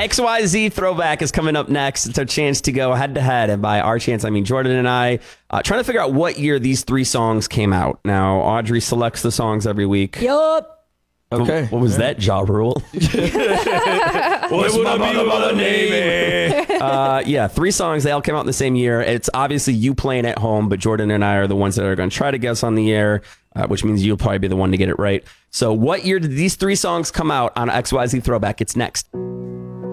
XYZ Throwback is coming up next. It's our chance to go head-to-head. And by our chance, I mean Jordan and I, trying to figure out what year these three songs came out. Now, Audrey selects the songs every week. Yup. Okay. What was that, Ja Rule? What's my mother name? Yeah, three songs. They all came out in the same year. It's obviously you playing at home, but Jordan and I are the ones that are going to try to guess on the air, which means you'll probably be the one to get it right. So what year did these three songs come out on XYZ Throwback? It's next.